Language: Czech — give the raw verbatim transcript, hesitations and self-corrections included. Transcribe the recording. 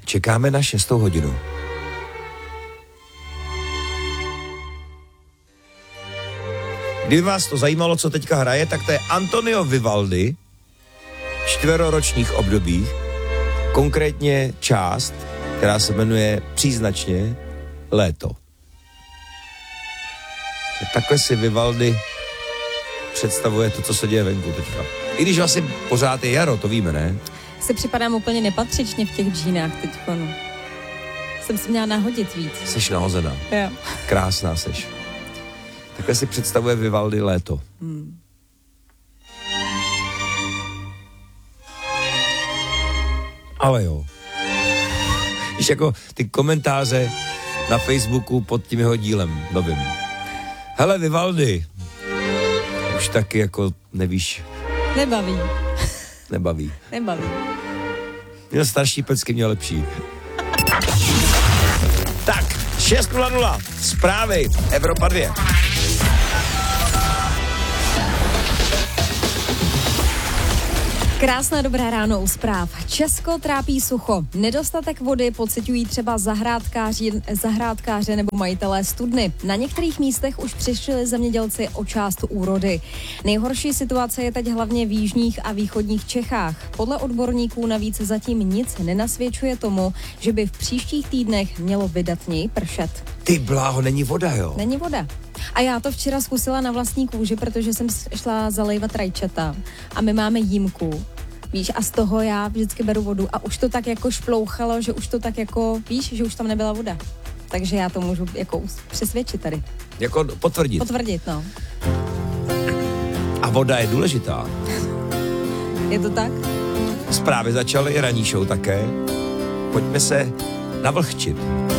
Čekáme na šestou hodinu. Kdyby vás to zajímalo, co teďka hraje, tak to je Antonio Vivaldi, čtveroročních obdobích, konkrétně část, která se jmenuje příznačně Léto. Takhle si Vivaldi představuje to, co se děje venku teďka. I když vlastně pořád je jaro, to víme, ne? Si připadám úplně nepatřičně v těch džínách teďko, no. Jsem si měla nahodit víc. Seš nahozená. Jo. Krásná seš. Takhle si představuje Vivaldi léto. Hmm. Ale jo. Víš, jako ty komentáře na Facebooku pod tím jeho dílem novým. Hele, Vivaldi. Už taky jako nevíš. Nebaví. Nebaví. Nebaví. Měl starší pecky, měl lepší. Tak, šest nula nula. Zprávy. Evropa dva. Krásné dobré ráno u zpráv. Česko trápí sucho. Nedostatek vody pociťují třeba zahrádkáři, zahrádkáře nebo majitelé studny. Na některých místech už přišli zemědělci o část úrody. Nejhorší situace je teď hlavně v jižních a východních Čechách. Podle odborníků navíc zatím nic nenasvědčuje tomu, že by v příštích týdnech mělo vydatněji pršet. Ty bláho, není voda, jo? Není voda. A já to včera zkusila na vlastní kůži, protože jsem šla zalejvat rajčata a my máme jímku, víš, a z toho já vždycky beru vodu a už to tak jako šplouchalo, že už to tak jako, víš, že už tam nebyla voda. Takže já to můžu jako přesvědčit tady. Jako potvrdit. Potvrdit, no. A voda je důležitá. Je to tak? Zprávy začaly, i ranní show také. Pojďme se navlhčit.